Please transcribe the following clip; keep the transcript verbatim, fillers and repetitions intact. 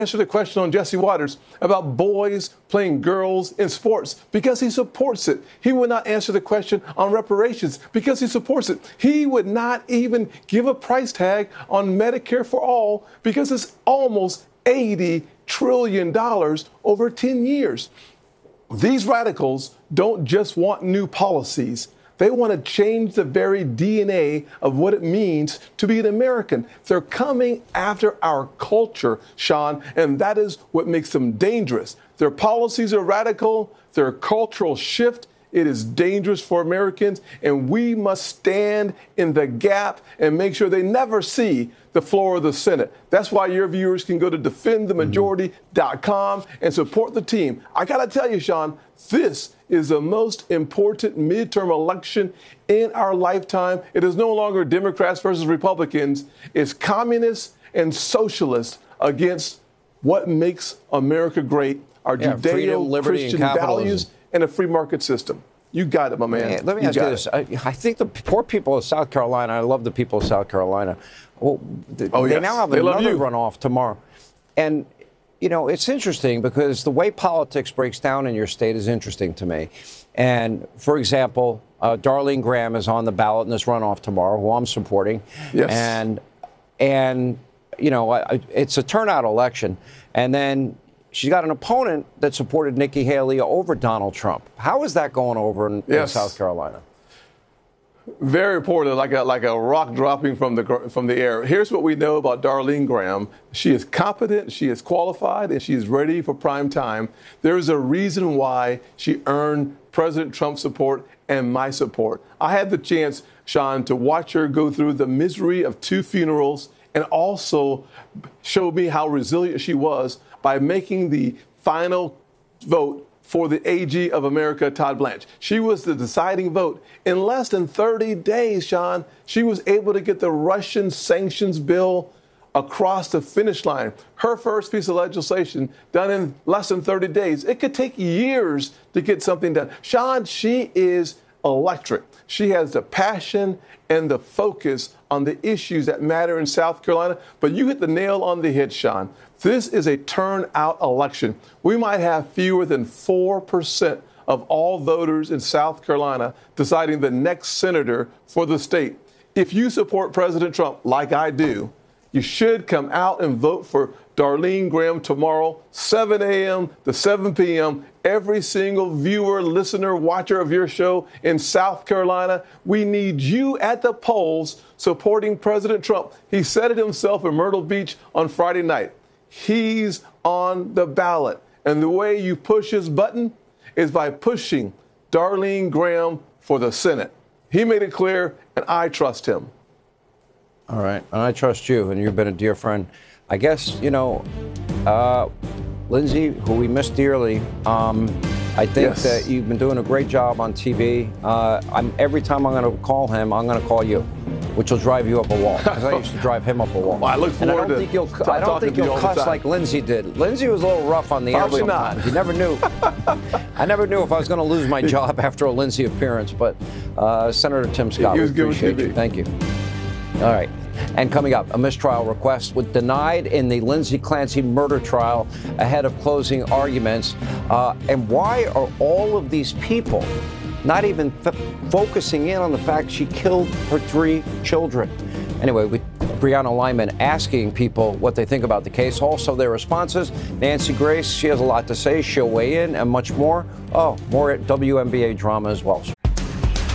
answer the question on Jesse Waters about boys playing girls in sports because he supports it. He would not answer the question on reparations because he supports it. He would not even give a price tag on Medicare for all because it's almost eighty trillion dollars over ten years. These radicals don't just want new policies. They want to change the very D N A of what it means to be an American. They're coming after our culture, Sean, and that is what makes them dangerous. Their policies are radical. Their cultural shift, it is dangerous for Americans, and we must stand in the gap and make sure they never see the floor of the Senate. That's why your viewers can go to defend the majority dot com and support the team. I got to tell you, Sean, this is the most important midterm election in our lifetime. It is no longer Democrats versus Republicans. It's communists and socialists against what makes America great, our yeah, Judeo-Christian values and a free market system. You got it, my man. Yeah, let me you ask you this. I, I think the poor people of South Carolina, I love the people of South Carolina. Well, th- oh, they yes. now have they another runoff tomorrow. And, you know, it's interesting because the way politics breaks down in your state is interesting to me. And, for example, uh, Darlene Graham is on the ballot in this runoff tomorrow, who I'm supporting. Yes. And, and you know, I, it's a turnout election. And then she's got an opponent that supported Nikki Haley over Donald Trump. How is that going over in, yes. in South Carolina? Very important, like a, like a rock dropping from the from the air. Here's what we know about Darlene Graham. She is competent, she is qualified, and she is ready for prime time. There is a reason why she earned President Trump's support and my support. I had the chance, Sean, to watch her go through the misery of two funerals and also show me how resilient she was by making the final vote for the A G of America, Todd Blanche. She was the deciding vote. In less than thirty days, Sean, she was able to get the Russian sanctions bill across the finish line. Her first piece of legislation done in less than thirty days. It could take years to get something done. Sean, she is electric. She has the passion and the focus on the issues that matter in South Carolina. But you hit the nail on the head, Sean. This is a turnout election. We might have fewer than four percent of all voters in South Carolina deciding the next senator for the state. If you support President Trump, like I do, you should come out and vote for Darlene Graham tomorrow, seven a.m. to seven p.m. Every single viewer, listener, watcher of your show in South Carolina, we need you at the polls supporting President Trump. He said it himself in Myrtle Beach on Friday night. He's on the ballot. And the way you push his button is by pushing Darlene Graham for the Senate. He made it clear, and I trust him. All right. And I trust you, and you've been a dear friend. I guess, you know, uh, Lindsey, who we miss dearly, um, I think yes. that you've been doing a great job on T V. Uh, I'm, every time I'm going to call him, I'm going to call you, which will drive you up a wall. Because I used to drive him up a wall. Well, I look forward and I don't to think you'll, t- I don't think you'll cuss like Lindsey did. Lindsey was a little rough on the Probably air sometimes. not. You never knew. I never knew if I was going to lose my job after a Lindsey appearance. But uh, Senator Tim Scott, we appreciate you. Thank you. All right. And coming up, a mistrial request was denied in the Lindsey Clancy murder trial ahead of closing arguments. Uh, and why are all of these people not even f- focusing in on the fact she killed her three children? Anyway, with Brianna Lyman asking people what they think about the case, also their responses. Nancy Grace, she has a lot to say. She'll weigh in and much more. Oh, more at W N B A drama as well.